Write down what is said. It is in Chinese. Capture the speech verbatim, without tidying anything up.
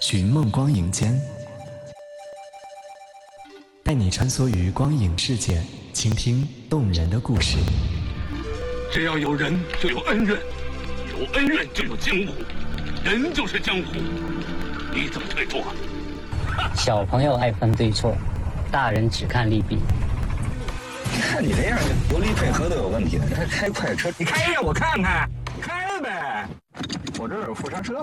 寻梦光影间，带你穿梭于光影世界，倾听动人的故事。 只要有人就有恩怨，有恩怨就有江湖，人就是江湖，你怎么退出啊？ 小朋友爱分对错，大人只看利弊。 看你这样，国力配合都有问题了。你还开快车？你开呀，我看看。开呗，我这有副刹车。